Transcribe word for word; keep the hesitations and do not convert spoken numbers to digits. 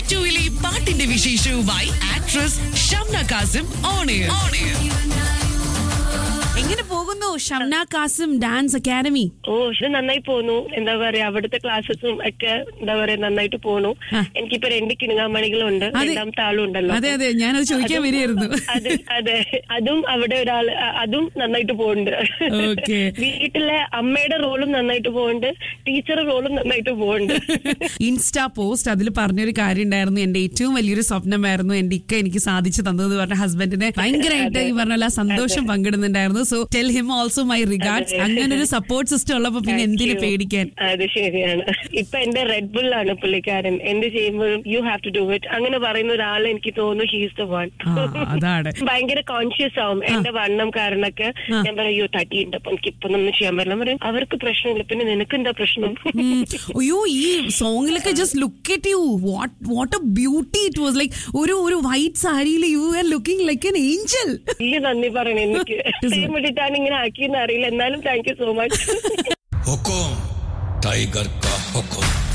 ടുവിലെ പാട്ടിന്റെ വിശേഷവുമായി actress Shamna Kasim on air. എങ്ങനെ പോകുന്നു ഷംന കാസിം ഡാൻസ് അക്കാദമി? ഓ ഇത് നന്നായി പോന്നു. എന്താ പറയാ, അവിടുത്തെ ക്ലാസ്സസും ഒക്കെ എന്താ പറയാ നന്നായിട്ട് പോന്നു. എനിക്കിപ്പോ രണ്ട് കിണുങ്ങാമണികളുണ്ട്, രണ്ടാമത്തെ ആളും ഉണ്ടല്ലോ. അതെ അതെ, ഞാനത് ചോദിക്കാൻ വരികയായിരുന്നു. അതെ അതെ, അതും അവിടെ ഒരാൾ, അതും നന്നായിട്ട് പോകുന്നുണ്ട്. വീട്ടിലെ അമ്മയുടെ റോളും നന്നായിട്ട് പോകുന്നുണ്ട്, ടീച്ചർ റോളും നന്നായിട്ട് പോകുന്നുണ്ട്. ഇൻസ്റ്റാ പോസ്റ്റ് അതിൽ പറഞ്ഞൊരു കാര്യം ഉണ്ടായിരുന്നു, എന്റെ ഏറ്റവും വലിയൊരു സ്വപ്നമായിരുന്നു എന്റെ ഇക്ക എനിക്ക് സാധിച്ചു തന്നത് പറഞ്ഞ ഹസ്ബൻഡിനെ ഭയങ്കരമായിട്ട് ഈ പറഞ്ഞ സന്തോഷം പങ്കിടുന്നുണ്ടായിരുന്നു. So tell him also my regards. അങ്ങനെ ഒരു സപ്പോർട്ട് സിസ്റ്റം ഉള്ളപ്പോ പിന്നെ എന്തിനു പേടിക്കാൻ. അത് ശരിയാണ്. ഇപ്പൊ എന്റെ റെഡ് ബുൾ ആണ് പുള്ളിക്കാരൻ. എന്ത് ചെയ്യുമ്പോഴും you have to do it അങ്ങനെ പറയുന്ന ഒരാൾ എനിക്ക് തോന്നുന്നു ഹീസ് ദ വൺ. അതാണ് ഭയങ്കര കോൺഷ്യസ് ആവും. എന്റെ വണ്ണം കാരണൊക്കെ ഞാൻ പറയാം അയ്യോ തട്ടിയുണ്ട് അപ്പൊ എനിക്ക് ഇപ്പൊ ഒന്നും ചെയ്യാൻ പറ്റില്ല. പറയും അവർക്ക് പ്രശ്നമില്ല, പിന്നെ നിനക്ക് എന്താ പ്രശ്നം? അയ്യോ ഈ സോങ്ങിലൊക്കെ just look at U, what what A beauty it was. Like ഒരു ഒരു വൈറ്റ് സാരിയിൽ you are looking like an Angel. വലിയ നന്ദി പറയണേ, എനിക്ക് വേണ്ടിയിട്ടാണ് ഇങ്ങനെ ആക്കിയെന്ന് അറിയില്ല, എന്നാലും thank you so much. Hukum tiger का हुकुम.